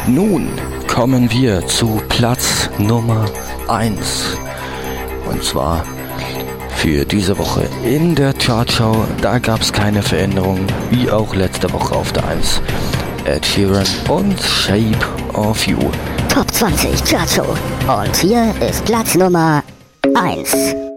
Und nun kommen wir zu Platz Nummer 1. Und zwar für diese Woche in der Chartschau. Da gab es keine Veränderung, wie auch letzte Woche auf der 1. Ed Sheeran und Shape of You. Top 20 Chartshow. Und hier ist Platz Nummer 1.